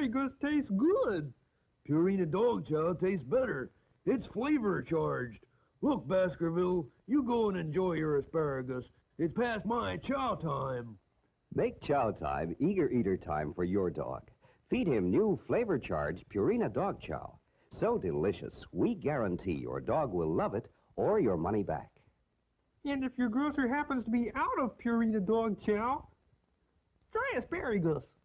asparagus tastes good. Purina Dog Chow tastes better. It's flavor charged. Look, Baskerville, you go and enjoy your asparagus. It's past my chow time. Make chow time eager eater time for your dog. Feed him new flavor-charged Purina Dog Chow. So delicious, we guarantee your dog will love it or your money back. And if your grocer happens to be out of Purina Dog Chow, try asparagus.